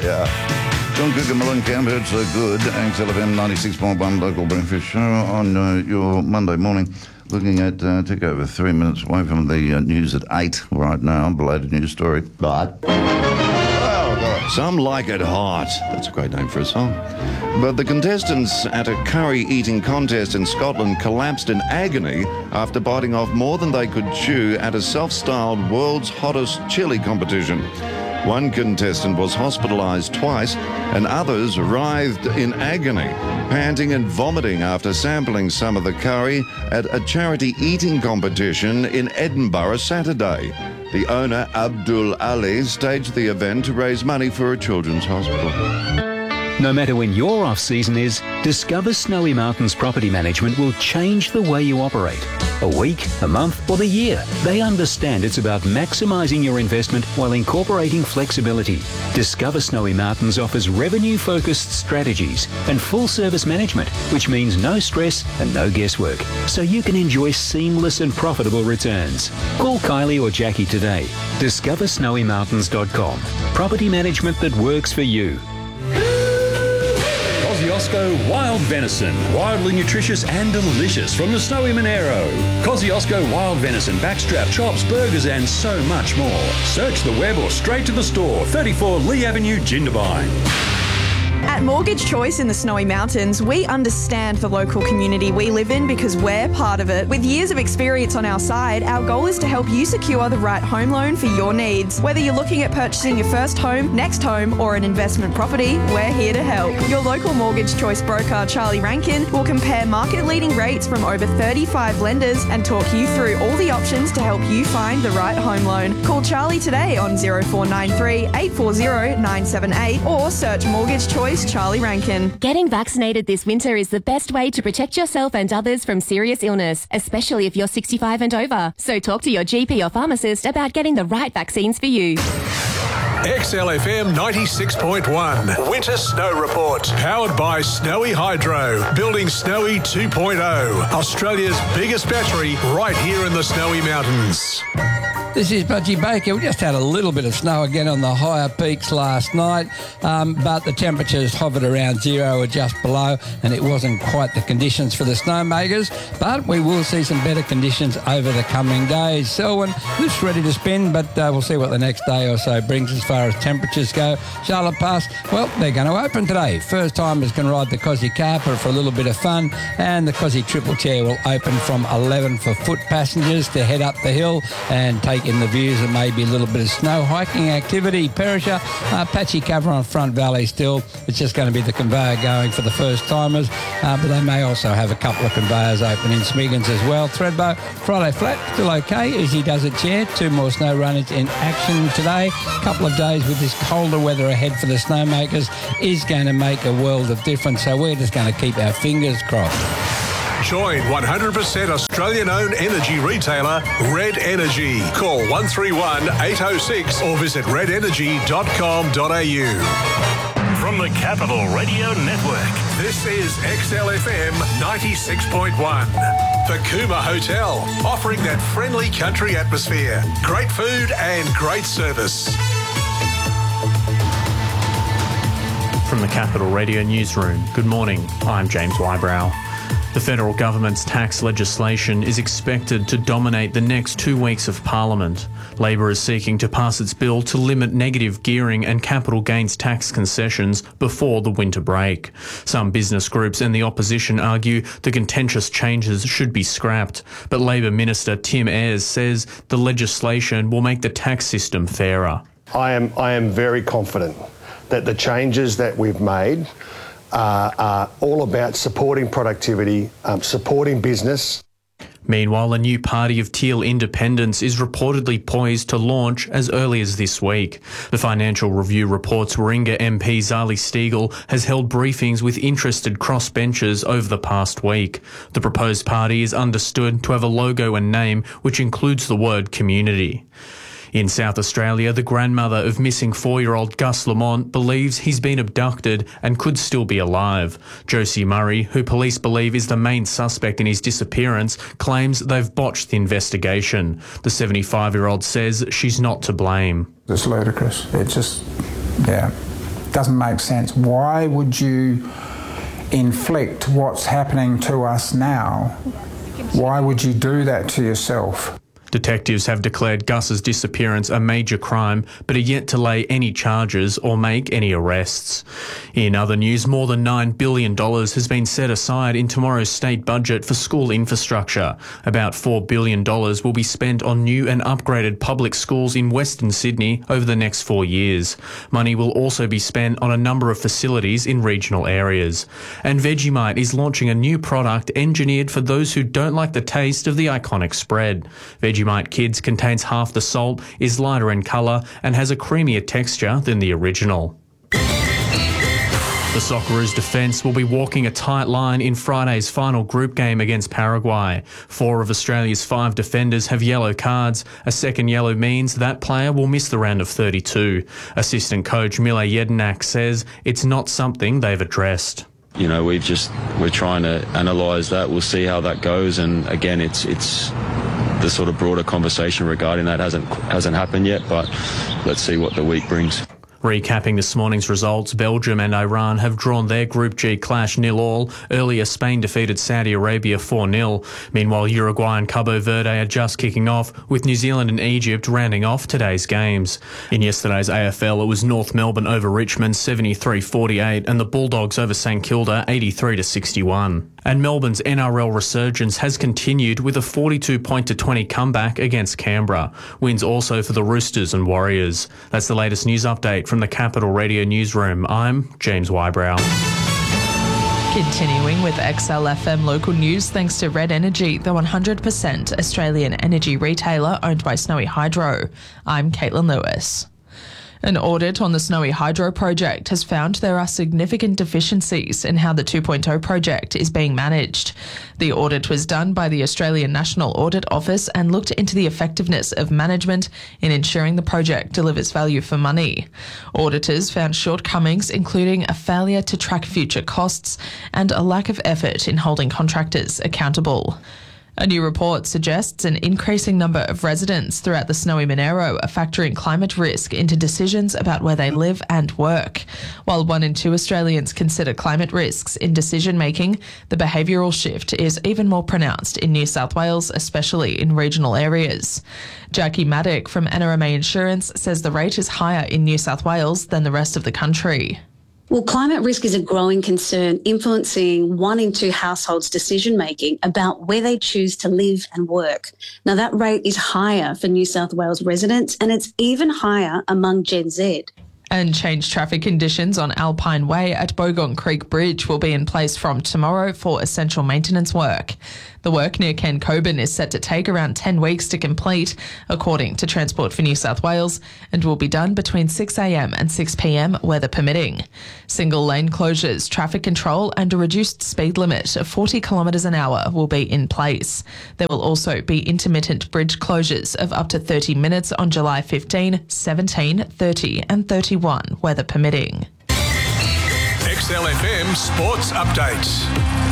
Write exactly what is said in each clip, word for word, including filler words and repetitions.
yeah. John Cook and Mellencamp, heard so good. X L F M ninety-six point one local breakfast show on uh, your Monday morning. Looking at, uh, take over three minutes away from the uh, news at eight right now. Belated news story. But some like it hot. That's a great name for a song. But the contestants at a curry eating contest in Scotland collapsed in agony after biting off more than they could chew at a self-styled world's hottest chili competition. One contestant was hospitalised twice and others writhed in agony, panting and vomiting after sampling some of the curry at a charity eating competition in Edinburgh Saturday. The owner, Abdul Ali, staged the event to raise money for a children's hospital. No matter when your off-season is, Discover Snowy Mountains Property Management will change the way you operate. A week, a month or the year, they understand it's about maximising your investment while incorporating flexibility. Discover Snowy Mountains offers revenue-focused strategies and full-service management, which means no stress and no guesswork, so you can enjoy seamless and profitable returns. Call Kylie or Jackie today. discover snowy mountains dot com. Property management that works for you. Kosciuszko Wild Venison. Wildly nutritious and delicious from the snowy Monero. Kosciuszko Wild Venison, backstrap, chops, burgers and so much more. Search the web or straight to the store. thirty-four Lee Avenue, Jindabyne. At Mortgage Choice in the Snowy Mountains, we understand the local community we live in because we're part of it. With years of experience on our side, our goal is to help you secure the right home loan for your needs. Whether you're looking at purchasing your first home, next home, or an investment property, we're here to help. Your local Mortgage Choice broker, Charlie Rankin, will compare market-leading rates from over thirty-five lenders and talk you through all the options to help you find the right home loan. Call Charlie today on oh four nine three, eight four oh, nine seven eight or search Mortgage Choice Charlie Rankin. Getting vaccinated this winter is the best way to protect yourself and others from serious illness, especially if you're sixty-five and over. So talk to your G P or pharmacist about getting the right vaccines for you. X L F M ninety-six point one Winter Snow Report. Powered by Snowy Hydro. Building Snowy two point oh. Australia's biggest battery right here in the Snowy Mountains. This is Budgie Baker. We just had a little bit of snow again on the higher peaks last night, um, but the temperatures hovered around zero or just below, and it wasn't quite the conditions for the snowmakers, but we will see some better conditions over the coming days. Selwyn looks ready to spin, but uh, we'll see what the next day or so brings as far as temperatures go. Charlotte Pass, well, they're going to open today. First timers can ride the Cosy Carper for a little bit of fun, and the Cosy Triple Chair will open from eleven for foot passengers to head up the hill and take in the views and maybe a little bit of snow hiking activity. Perisher, uh, patchy cover on Front Valley still. It's just going to be the conveyor going for the first timers, uh, but they may also have a couple of conveyors open in Smiggins as well. Thredbo, Friday Flat, still okay as he does it yet. Two more snow runners in action today. A couple of days with this colder weather ahead for the snowmakers is going to make a world of difference, so we're just going to keep our fingers crossed. Join one hundred percent Australian-owned energy retailer Red Energy. Call one three one, eight oh six or visit red energy dot com dot a u. From the Capital Radio Network, this is X L F M ninety-six point one. The Cooma Hotel, offering that friendly country atmosphere, great food and great service. From the Capital Radio Newsroom, good morning, I'm James Wybrow. The federal government's tax legislation is expected to dominate the next two weeks of Parliament. Labor is seeking to pass its bill to limit negative gearing and capital gains tax concessions before the winter break. Some business groups and the opposition argue the contentious changes should be scrapped, but Labor Minister Tim Ayres says the legislation will make the tax system fairer. I am, I am very confident that the changes that we've made Uh, are all about supporting productivity, um, supporting business. Meanwhile, a new party of Teal independents is reportedly poised to launch as early as this week. The Financial Review reports Warringah M P Zali Steagall has held briefings with interested crossbenchers over the past week. The proposed party is understood to have a logo and name which includes the word community. In South Australia, the grandmother of missing four-year-old Gus Lamont believes he's been abducted and could still be alive. Josie Murray, who police believe is the main suspect in his disappearance, claims they've botched the investigation. The seventy-five-year-old says she's not to blame. It's ludicrous. It's just, yeah, doesn't make sense. Why would you inflict what's happening to us now? Why would you do that to yourself? Detectives have declared Gus's disappearance a major crime, but are yet to lay any charges or make any arrests. In other news, more than nine billion dollars has been set aside in tomorrow's state budget for school infrastructure. About four billion dollars will be spent on new and upgraded public schools in Western Sydney over the next four years. Money will also be spent on a number of facilities in regional areas. And Vegemite is launching a new product engineered for those who don't like the taste of the iconic spread. Vegemite Kids contains half the salt, is lighter in colour and has a creamier texture than the original. The Socceroos defence will be walking a tight line in Friday's final group game against Paraguay. Four of Australia's five defenders have yellow cards. A second yellow means that player will miss the round of thirty-two. Assistant coach Mile Jedinak says it's not something they've addressed. You know, we've just, we're trying to analyse that. We'll see how that goes. And again, it's it's the sort of broader conversation regarding that hasn't hasn't happened yet, but let's see what the week brings. Recapping this morning's results, Belgium and Iran have drawn their Group G clash nil all. Earlier, Spain defeated Saudi Arabia four nil. Meanwhile, Uruguay and Cabo Verde are just kicking off, with New Zealand and Egypt rounding off today's games. In yesterday's A F L, it was North Melbourne over Richmond seventy-three forty-eight and the Bulldogs over St Kilda eighty-three to sixty-one. And Melbourne's N R L resurgence has continued with a forty-two point to twenty comeback against Canberra. Wins also for the Roosters and Warriors. That's the latest news update from the Capital Radio Newsroom. I'm James Wybrow. Continuing with X L F M local news, thanks to Red Energy, the one hundred percent Australian energy retailer owned by Snowy Hydro. I'm Caitlin Lewis. An audit on the Snowy Hydro project has found there are significant deficiencies in how the two point oh project is being managed. The audit was done by the Australian National Audit Office and looked into the effectiveness of management in ensuring the project delivers value for money. Auditors found shortcomings, including a failure to track future costs and a lack of effort in holding contractors accountable. A new report suggests an increasing number of residents throughout the Snowy Monaro are factoring climate risk into decisions about where they live and work. While one in two Australians consider climate risks in decision-making, the behavioural shift is even more pronounced in New South Wales, especially in regional areas. Jackie Maddock from N R M A Insurance says the rate is higher in New South Wales than the rest of the country. Well, climate risk is a growing concern, influencing one in two households' decision-making about where they choose to live and work. Now, that rate is higher for New South Wales residents, and it's even higher among Gen Z. And changed traffic conditions on Alpine Way at Bogong Creek Bridge will be in place from tomorrow for essential maintenance work. The work near Ken Coburn is set to take around ten weeks to complete, according to Transport for New South Wales, and will be done between six a m and six p m, weather permitting. Single lane closures, traffic control and a reduced speed limit of forty kilometres an hour will be in place. There will also be intermittent bridge closures of up to thirty minutes on July fifteenth, seventeenth, thirtieth and thirty-first, weather permitting. X L F M Sports Updates.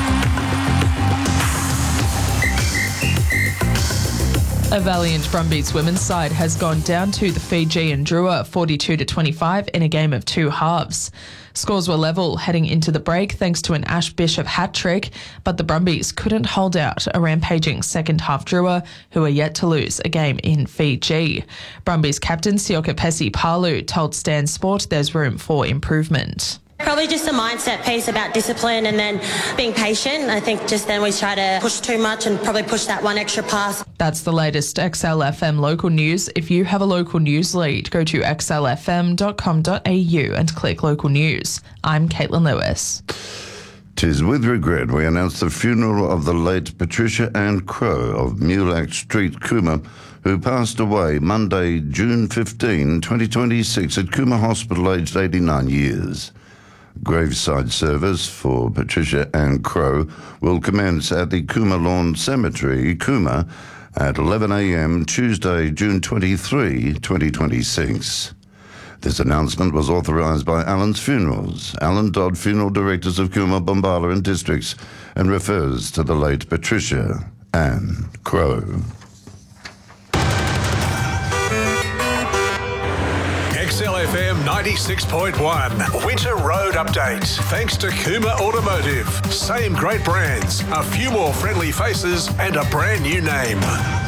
A valiant Brumbies women's side has gone down to the Fijian Drua forty-two to twenty-five in a game of two halves. Scores were level heading into the break thanks to an Ash Bishop hat-trick, but the Brumbies couldn't hold out a rampaging second-half Drua, who are yet to lose a game in Fiji. Brumbies captain Siokapesi Palu told Stan Sport there's room for improvement. Probably just a mindset piece about discipline and then being patient. I think just then we try to push too much and probably push that one extra pass. That's the latest X L F M local news. If you have a local news lead, go to x l f m dot com dot a u and click local news. I'm Caitlin Lewis. Tis with regret we announce the funeral of the late Patricia Ann Crowe of Mulac Street, Cooma, who passed away Monday, June fifteenth, twenty twenty-six at Cooma Hospital, aged eighty-nine years. Graveside service for Patricia Ann Crowe will commence at the Cooma Lawn Cemetery, Cooma, at eleven a m Tuesday, June twenty-third, twenty twenty-six. This announcement was authorised by Allen's Funerals, Allen Dodd Funeral Directors of Cooma, Bombala and Districts, and refers to the late Patricia Ann Crowe. X L F M ninety-six point one. Winter Road Update. Thanks to Kuma Automotive. Same great brands, a few more friendly faces, and a brand new name.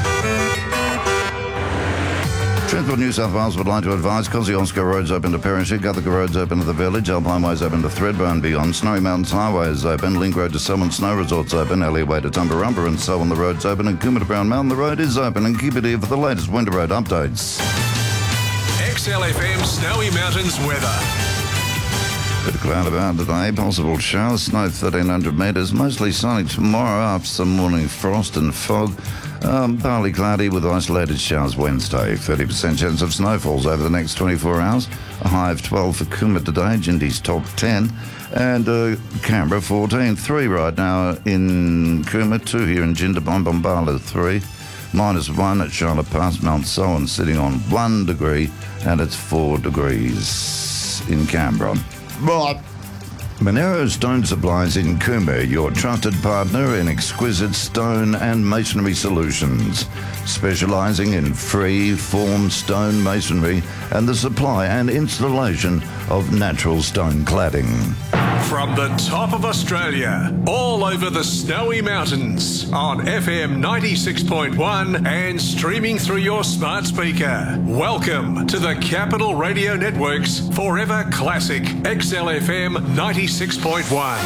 Transport New South Wales would like to advise Kosciuszko Road's open to Perronshill, Gutherka Road's open to the Village, Alpine Way's open to Thredbo and beyond, Snowy Mountains Highway is open, Link Road to Selwyn Snow Resort's open, Elliot Way to Tumbarumba and so on the road's open, and Coomera to Brown Mountain the road is open, and keep it here for the latest winter road updates. X L F M Snowy Mountains weather. Bit of cloud about today, possible showers, snow thirteen hundred metres, mostly sunny tomorrow after some morning frost and fog. Um, partly cloudy with isolated showers Wednesday. thirty percent chance of snowfalls over the next twenty-four hours. A high of twelve for Coomera today, Jindy's top ten. And uh, Canberra fourteen. three right now in Coomera, two here in Jindabyne, Bombala three. Minus one at Charlotte Pass, Mount Solon sitting on one degree, and it's four degrees in Canberra. Right. Monero Stone Supplies in Coomera, your trusted partner in exquisite stone and masonry solutions, specialising in free-form stone masonry and the supply and installation of natural stone cladding. From the top of Australia, all over the Snowy Mountains, on F M ninety-six point one and streaming through your smart speaker. Welcome to the Capital Radio Network's Forever Classic X L F M ninety-six point one.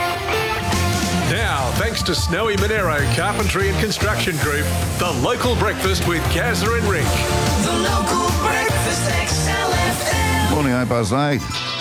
Now, thanks to Snowy Monero Carpentry and Construction Group, the local breakfast with Gazza and Rick. The local breakfast X L F M. Morning, eight past eight.